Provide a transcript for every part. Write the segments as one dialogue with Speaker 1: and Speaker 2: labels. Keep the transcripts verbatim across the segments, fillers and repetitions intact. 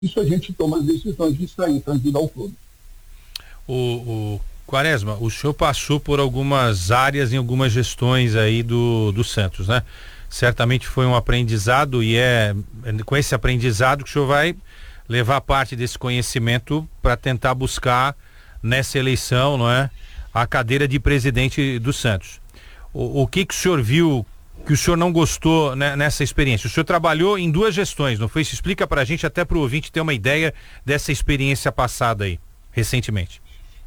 Speaker 1: isso a gente toma as decisões de sair para ajudar o clube.
Speaker 2: O, o Quaresma, o senhor passou por algumas áreas em algumas gestões aí do, do Santos, né? Certamente foi um aprendizado e é com esse aprendizado que o senhor vai levar parte desse conhecimento para tentar buscar nessa eleição, não é? A cadeira de presidente do Santos. O, o que que o senhor viu que o senhor não gostou, né, nessa experiência? O senhor trabalhou em duas gestões, não foi? Se explica pra gente, até pro ouvinte ter uma ideia dessa experiência passada aí, recentemente.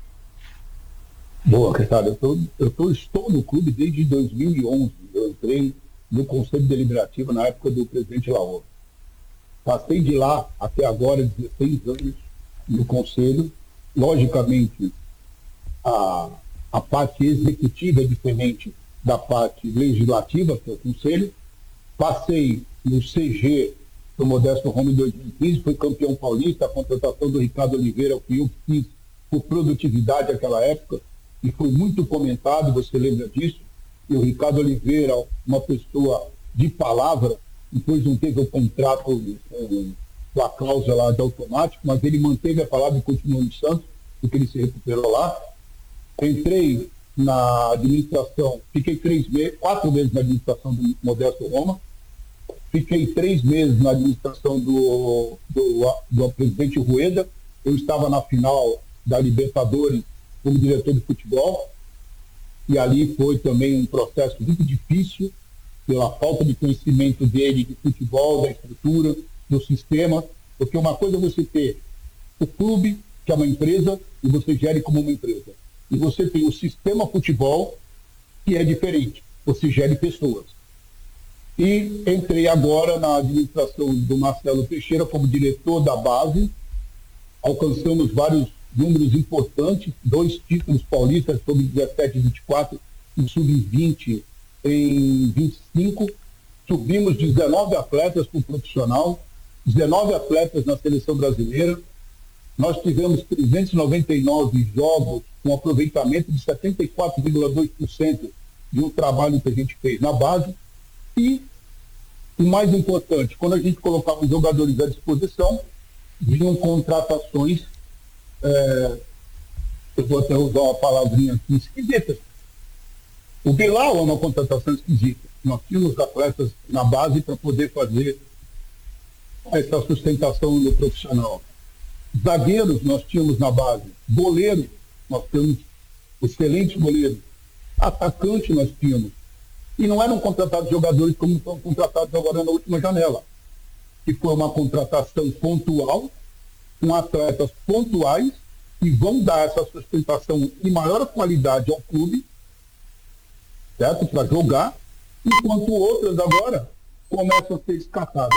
Speaker 1: Boa, Ricardo, eu, tô, eu tô, estou no clube desde dois mil e onze. Eu entrei no Conselho Deliberativo na época do presidente Laor. Passei de lá até agora dezesseis anos no Conselho. Logicamente, a, a parte executiva é diferente da parte legislativa, que é o Conselho. Passei no C G do Modesto Roma em dois mil e quinze, fui campeão paulista, a contratação do Ricardo Oliveira, que eu fiz por produtividade naquela época, e foi muito comentado, você lembra disso, e o Ricardo Oliveira, uma pessoa de palavra, depois não teve o contrato com, com a cláusula lá de automático, mas ele manteve a palavra e continuou no Santos, porque ele se recuperou lá. Entrei na administração, fiquei três meses, quatro meses na administração do Modesto Roma, fiquei três meses na administração do, do, do presidente Rueda. Eu estava na final da Libertadores como diretor de futebol, e ali foi também um processo muito difícil, pela falta de conhecimento dele de futebol, da estrutura, do sistema, porque uma coisa é você ter o clube, que é uma empresa, e você gere como uma empresa. E você tem o sistema futebol, que é diferente, você gere pessoas. E entrei agora na administração do Marcelo Teixeira como diretor da base, alcançamos vários números importantes, dois títulos paulistas, sub dezessete e vinte e quatro, e sub vinte em vinte e cinco, subimos dezenove atletas para o profissional, dezenove atletas na seleção brasileira, nós tivemos trezentos e noventa e nove jogos com aproveitamento de setenta e quatro vírgula dois por cento de um trabalho que a gente fez na base. E o mais importante, quando a gente colocava os jogadores à disposição, vinham contratações, é, eu vou até usar uma palavrinha aqui, esquisita. O Bilal é uma contratação esquisita. Nós tínhamos atletas na base para poder fazer essa sustentação no profissional. Zagueiros nós tínhamos na base. Goleiro, nós temos excelentes goleiros. Atacante nós tínhamos. E não eram contratados jogadores como foram contratados agora na última janela, que foi uma contratação pontual, com atletas pontuais, que vão dar essa sustentação e maior qualidade ao clube, certo? Para jogar, enquanto outras agora começam a ser descartadas.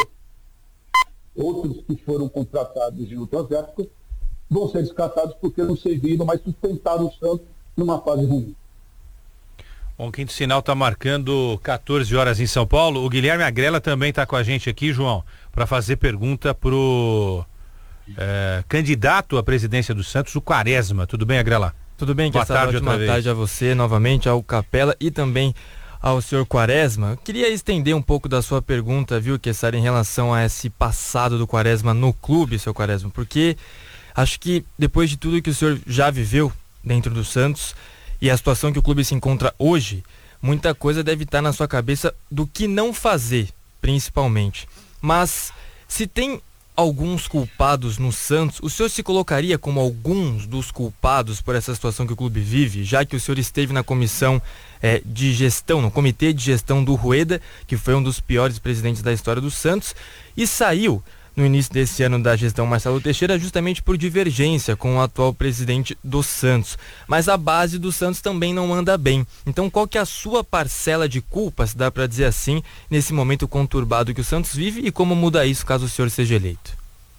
Speaker 1: Outros que foram contratados em outras épocas vão ser descartados porque não serviram, mas sustentaram o Santos numa fase ruim.
Speaker 2: Bom, Quinto Sinal está marcando quatorze horas em São Paulo. O Guilherme Agrela também está com a gente aqui, João, para fazer pergunta pro é, candidato à presidência do Santos, o Quaresma. Tudo bem, Agrela?
Speaker 3: Tudo bem,
Speaker 2: boa tarde, outra
Speaker 3: boa
Speaker 2: vez.
Speaker 3: tarde a você novamente, ao Capela e também ao senhor Quaresma. Eu queria estender um pouco da sua pergunta, viu, Kessara, em relação a esse passado do Quaresma no clube, seu Quaresma, porque acho que depois de tudo que o senhor já viveu dentro do Santos e a situação que o clube se encontra hoje, muita coisa deve estar na sua cabeça do que não fazer, principalmente. Mas se tem alguns culpados no Santos, o senhor se colocaria como alguns dos culpados por essa situação que o clube vive, já que o senhor esteve na comissão é, de gestão, no comitê de gestão do Rueda, que foi um dos piores presidentes da história do Santos, e saiu no início desse ano da gestão Marcelo Teixeira justamente por divergência com o atual presidente do Santos. Mas a base do Santos também não anda bem. Então qual que é a sua parcela de culpa, se dá para dizer assim, nesse momento conturbado que o Santos vive, e como muda isso caso o senhor seja eleito?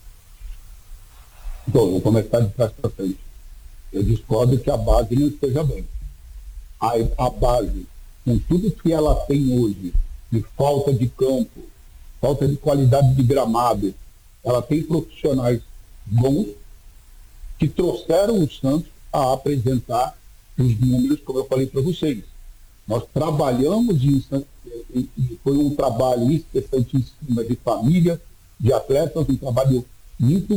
Speaker 1: Então, vou começar de trás para frente. Eu discordo que a base não esteja bem. A, a base, com tudo que ela tem hoje, de falta de campo, falta de qualidade de gramado, ela tem profissionais bons que trouxeram o Santos a apresentar os números, como eu falei para vocês. Nós trabalhamos em Santos, e foi um trabalho incessante em cima de família, de atletas, um trabalho muito